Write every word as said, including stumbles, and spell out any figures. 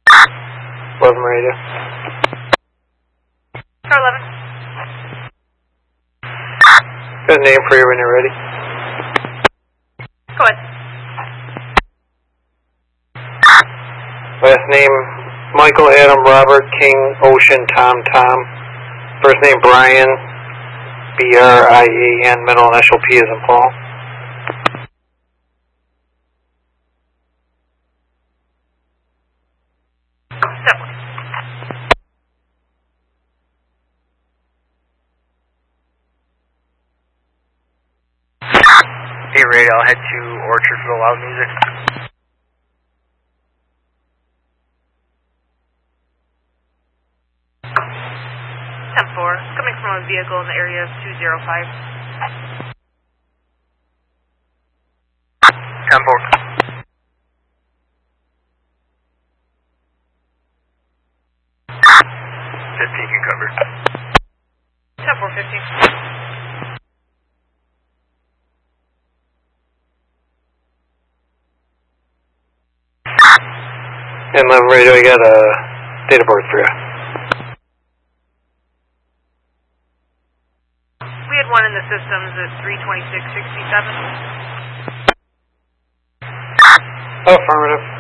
eleven radio. Car eleven. Got a name for you when you're ready. Go ahead. Last name, Michael, Adam, Robert, King, Ocean, Tom, Tom. First name, Brian, B R I A N, middle initial P as in Paul. Step one. Hey, radio, I'll head to Orchard for the loud music. ten four. Coming from a vehicle in the area of two zero five. ten four. fifteen can cover. ten four fifteen. And eleven radio, I got a data board for you. We had one in the systems at three twenty-six sixty-seven. Affirmative.